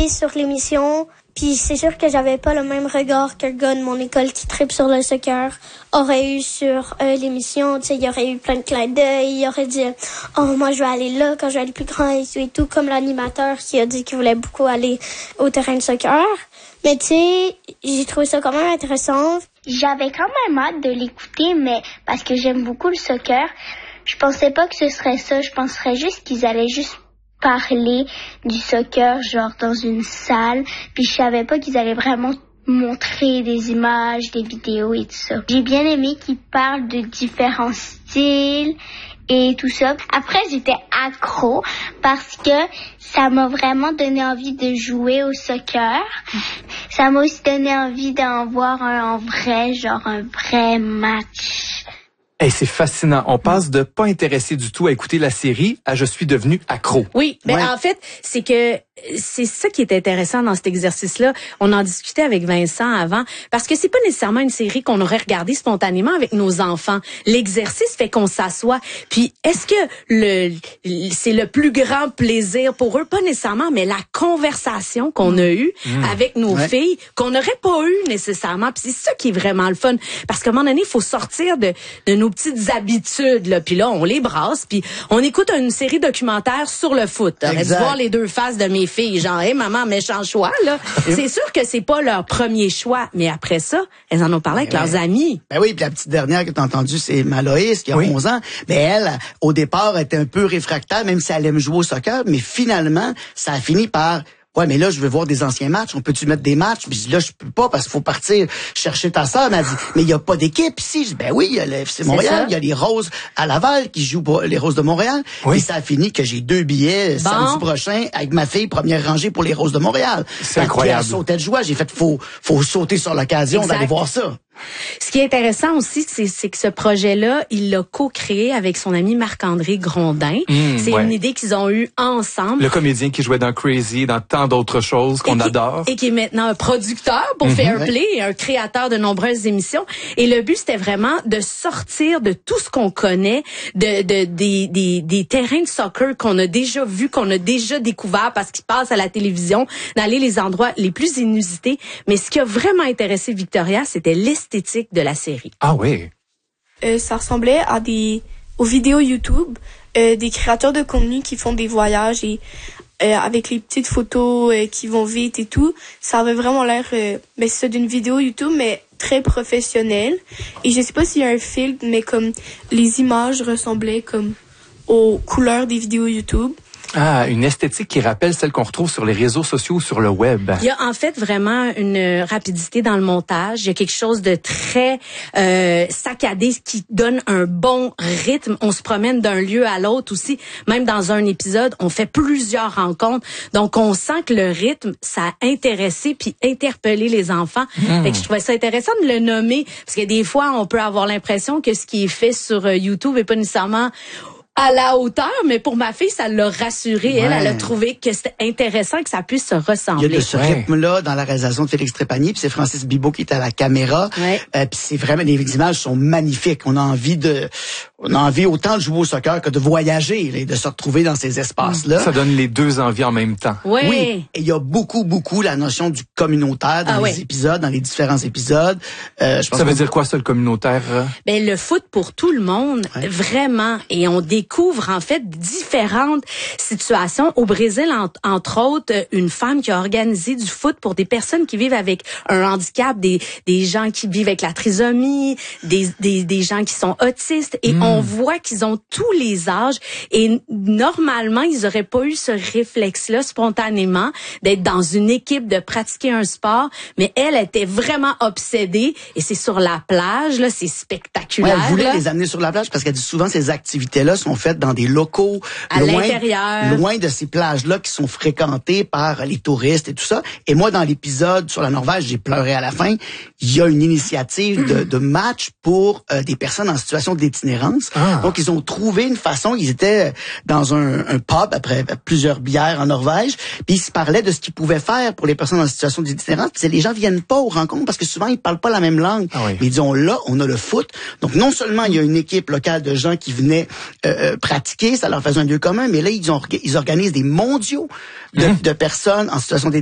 trippé sur l'émission. Puis c'est sûr que j'avais pas le même regard qu'un gars de mon école qui trippe sur le soccer aurait eu sur l'émission. Tu sais, il aurait eu plein de clins d'œil. Il aurait dit « Oh, moi, je vais aller là quand je vais aller plus grand et tout. » Comme l'animateur qui a dit qu'il voulait beaucoup aller au terrain de soccer. Mais tu sais, j'ai trouvé ça quand même intéressant. J'avais quand même hâte de l'écouter, mais parce que j'aime beaucoup le soccer, je pensais pas que ce serait ça. Je penserais juste qu'ils allaient juste parler du soccer, genre dans une salle, puis je savais pas qu'ils allaient vraiment montrer des images, des vidéos et tout ça. J'ai bien aimé qu'ils parlent de différents styles et tout ça. Après, j'étais accro parce que ça m'a vraiment donné envie de jouer au soccer. Ça m'a aussi donné envie d'en voir un en vrai, genre un vrai match. Hey, c'est fascinant. On passe de pas intéressé du tout à écouter la série à je suis devenu accro. Oui, ben en fait, c'est ça qui est intéressant dans cet exercice-là. On en discutait avec Vincent avant, parce que c'est pas nécessairement une série qu'on aurait regardée spontanément avec nos enfants. L'exercice fait qu'on s'assoit. Puis est-ce que c'est le plus grand plaisir pour eux? Pas nécessairement, mais la conversation qu'on a eue avec nos filles, qu'on n'aurait pas eu nécessairement. Puis c'est ça qui est vraiment le fun. Parce qu'à un moment donné, il faut sortir de nos petites habitudes, là. Puis là, on les brasse, puis on écoute une série documentaire sur le foot. T'aurais dû voir les deux faces de mes filles, genre, hey, maman, méchant choix, là. C'est sûr que c'est pas leur premier choix, mais après ça, elles en ont parlé avec leurs amis. Ben oui, puis la petite dernière que t'as entendue, c'est Maloïs, qui a 11 ans. Ben elle, au départ, était un peu réfractaire, même si elle aime jouer au soccer, mais finalement, ça a fini par... Ouais, mais là, je veux voir des anciens matchs. On peut-tu mettre des matchs? Puis là, je peux pas parce qu'il faut partir chercher ta sœur. Elle m'a dit, mais il y a pas d'équipe ici. Je dis, ben oui, il y a le FC Montréal, il y a les Roses à Laval qui jouent pour les Roses de Montréal. Et ça a fini que j'ai 2 billets samedi prochain avec ma fille, première rangée pour les Roses de Montréal. C'est incroyable. Elle sautait de joie. J'ai fait, faut sauter sur l'occasion d'aller voir ça. Ce qui est intéressant aussi, c'est que ce projet-là, il l'a co-créé avec son ami Marc-André Grondin. C'est une idée qu'ils ont eue ensemble. Le comédien qui jouait dans Crazy, dans tant d'autres choses qu'on adore. Et qui est maintenant un producteur pour Fairplay et un créateur de nombreuses émissions. Et le but, c'était vraiment de sortir de tout ce qu'on connaît, des terrains de soccer qu'on a déjà vus, qu'on a déjà découvert parce qu'ils passent à la télévision, d'aller les endroits les plus inusités. Mais ce qui a vraiment intéressé Victoria, c'était l'esthétique de la série. Ah oui. Ça ressemblait aux vidéos YouTube des créateurs de contenu qui font des voyages et avec les petites photos qui vont vite et tout. Ça avait vraiment l'air c'est d'une vidéo YouTube mais très professionnelle. Et je sais pas s'il y a un filtre, mais comme les images ressemblaient comme aux couleurs des vidéos YouTube. Ah, une esthétique qui rappelle celle qu'on retrouve sur les réseaux sociaux ou sur le web. Il y a en fait vraiment une rapidité dans le montage. Il y a quelque chose de très saccadé qui donne un bon rythme. On se promène d'un lieu à l'autre aussi. Même dans un épisode, on fait plusieurs rencontres. Donc, on sent que le rythme, ça a intéressé puis interpellé les enfants. Fait que je trouvais ça intéressant de le nommer parce que des fois, on peut avoir l'impression que ce qui est fait sur YouTube est pas nécessairement à la hauteur, mais pour ma fille, ça l'a rassurée. Elle a trouvé que c'était intéressant que ça puisse se ressembler. Il y a de ce rythme-là dans la réalisation de Félix Trépanier, puis c'est Francis Bibeau qui est à la caméra. Puis c'est vraiment, les images sont magnifiques. On a envie autant de jouer au soccer que de voyager, là, et de se retrouver dans ces espaces-là. Ça donne les deux envies en même temps. Oui. Et il y a beaucoup la notion du communautaire dans les épisodes, dans les différents épisodes. Je pense ça veut dire quoi, ça, le communautaire? Ben, le foot pour tout le monde, vraiment. Et on découvre, en fait, différentes situations. Au Brésil, entre autres, une femme qui a organisé du foot pour des personnes qui vivent avec un handicap, des gens qui vivent avec la trisomie, des gens qui sont autistes. Et on voit qu'ils ont tous les âges. Et normalement, ils auraient pas eu ce réflexe-là spontanément d'être dans une équipe, de pratiquer un sport. Mais elle était vraiment obsédée. Et c'est sur la plage, là, c'est spectaculaire. Elle voulait les amener sur la plage parce qu'elle dit souvent ces activités-là sont faites dans des locaux à l'intérieur, loin de ces plages-là qui sont fréquentées par les touristes et tout ça. Et moi, dans l'épisode sur la Norvège, j'ai pleuré à la fin. Il y a une initiative de match pour des personnes en situation d'itinérance. Donc, ils ont trouvé une façon. Ils étaient dans un pub après plusieurs bières en Norvège. Puis, ils se parlaient de ce qu'ils pouvaient faire pour les personnes en situation d'itinérance. Puis, les gens viennent pas aux rencontres parce que souvent, ils parlent pas la même langue. Mais disons, là, on a le foot. Donc, non seulement il y a une équipe locale de gens qui venaient pratiquer, ça leur faisait un lieu commun, mais là, ils organisent des mondiaux de personnes en situation